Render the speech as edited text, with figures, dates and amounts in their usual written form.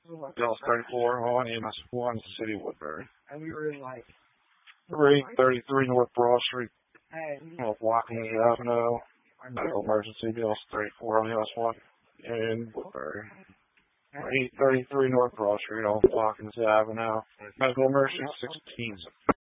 Dallas 34 on EMS1 City Woodbury. And we were in like... Number 833 North Broad Street, off Watkins Avenue. Medical emergency, Dallas 34 on EMS1 in Woodbury. 833 North Broad Street off Watkins Avenue. Medical emergency 16.